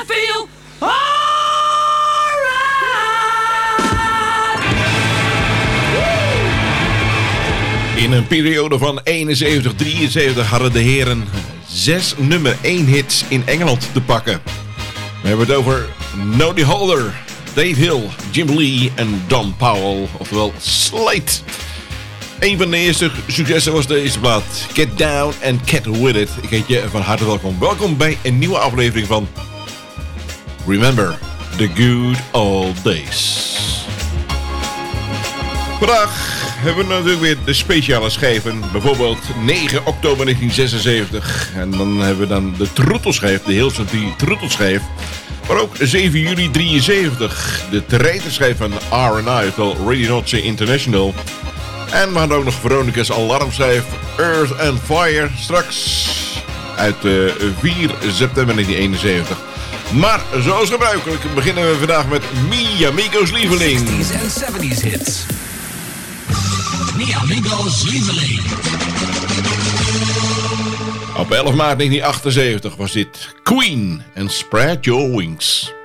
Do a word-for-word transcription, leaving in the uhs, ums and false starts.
Feel alright. In een periode van eenenzeventig drieënzeventig hadden de heren zes nummer één hits in Engeland te pakken. We hebben het over Noddy Holder, Dave Hill, Jim Lee en Don Powell, oftewel Slate. Een van de eerste successen was deze plaat, Get Down and Get With It. Ik heet je van harte welkom. Welkom bij een nieuwe aflevering van Remember the Good Old Days. Vandaag hebben we natuurlijk weer de speciale schijven. Bijvoorbeeld negen oktober negentien zesenzeventig. En dan hebben we dan de troetelschijf, de Hills die troetelschijf. Maar ook zeven juli drieënzeventig. De treiterschijf van R and I, oftewel Radio Noordzee International. En we hadden ook nog Veronica's alarmschijf Earth and Fire. Straks uit uh, vier september negentien eenenzeventig. Maar zoals gebruikelijk beginnen we vandaag met Mi Amigo's Lieveling. sixties en seventies hits. Mi Amigo's Lieveling. Op elf maart negentien achtenzeventig was dit Queen en Spread Your Wings.